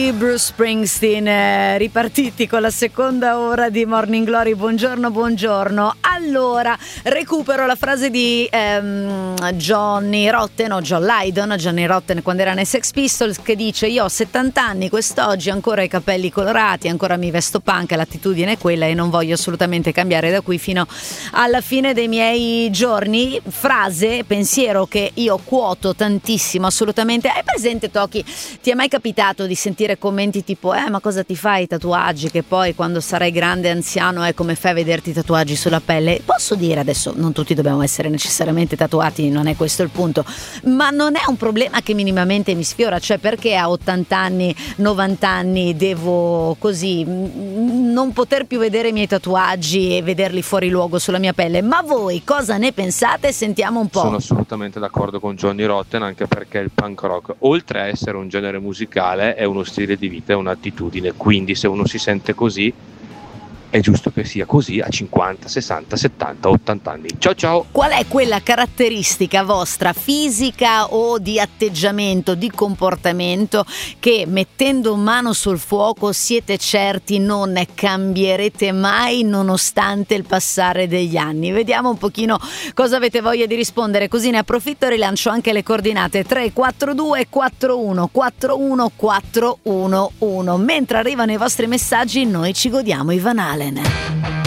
Bruce Springsteen, ripartiti con la seconda ora di Morning Glory. Buongiorno. Allora, recupero la frase di Johnny Rotten quando era nei Sex Pistols, che dice: io ho 70 anni quest'oggi, ancora i capelli colorati, ancora mi vesto punk, l'attitudine è quella e non voglio assolutamente cambiare da qui fino alla fine dei miei giorni. Frase, pensiero che io quoto tantissimo, assolutamente. Hai presente, Toki, ti è mai capitato di sentire commenti tipo ma cosa ti fai i tatuaggi, che poi quando sarai grande e anziano come fai a vederti i tatuaggi sulla pelle? Posso dire, adesso non tutti dobbiamo essere necessariamente tatuati, non è questo il punto, ma non è un problema che minimamente mi sfiora, cioè perché a 80 anni 90 anni devo così non poter più vedere i miei tatuaggi e vederli fuori luogo sulla mia pelle? Ma voi cosa ne pensate? Sentiamo un po'. Sono assolutamente d'accordo con Johnny Rotten, anche perché il punk rock, oltre a essere un genere musicale, è uno stile di vita, è un'attitudine, quindi se uno si sente così è giusto che sia così a 50, 60, 70, 80 anni. Ciao. Qual è quella caratteristica vostra fisica o di atteggiamento, di comportamento, che mettendo mano sul fuoco siete certi non cambierete mai nonostante il passare degli anni? Vediamo un pochino cosa avete voglia di rispondere, così ne approfitto e rilancio anche le coordinate 342 41 41 411. Mentre arrivano i vostri messaggi noi ci godiamo i Van Halen.